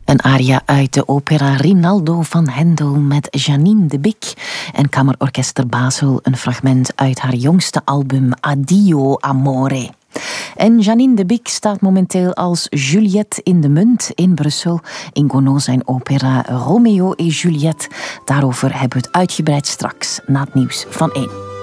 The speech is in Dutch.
Een aria uit de opera Rinaldo van Hendel met Janine de Bic en Kammerorkester Basel, een fragment uit haar jongste album Addio Amore. En Janine de Bic staat momenteel als Juliette in de Munt in Brussel in Gounod zijn opera Romeo et Juliette. Daarover hebben we het uitgebreid straks na het nieuws van 1.